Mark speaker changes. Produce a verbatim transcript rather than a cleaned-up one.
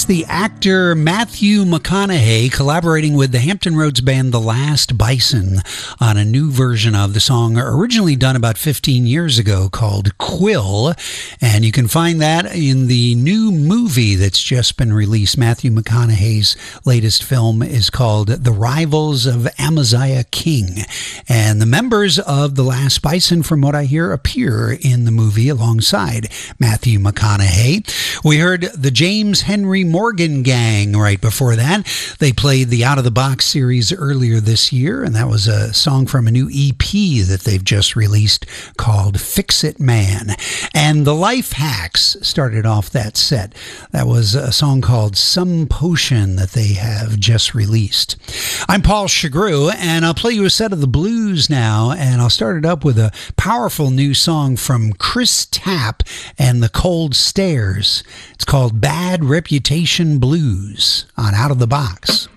Speaker 1: the actor Matthew McConaughey collaborating with the Hampton Roads band The Last Bison on a new version of the song originally done about fifteen years ago called Quill. And you can find that in the new movie that's just been released. Matthew McConaughey's latest film is called The Rivals of Amaziah King. And the members of The Last Bison, from what I hear, appear in the movie alongside Matthew McConaughey. We heard the James Henry Morgan Gang right before that. They played the Out of the Box series earlier this year, and that was a song from a new E P that they've just released called Fix It Man. And the Life Hacks started off that set. That was a song called Some Potion that they have just released. I'm Paul Chagru, and I'll play you a set of the blues now, and I'll start it up with a powerful new song from Chris Tapp and the Cold Stairs. It's called Bad Reputation Blues on Out of the Box.